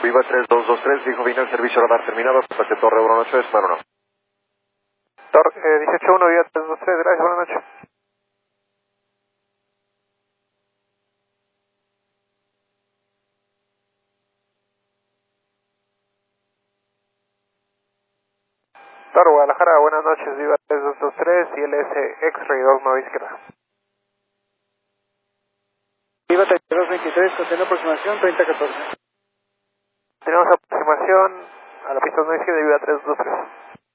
Viva 3223, dijo vino el servicio radar terminado, hasta Torre 1 es mano 1. Torre 181, Viva 323, gracias, buenas noches. Torre Guadalajara, buenas noches, Viva 3223 y LS X-Ray 29 izquierda. Viva 3223, conteniendo aproximación 3014. Tenemos aproximación a la pista 9 izquierda de Viva 323.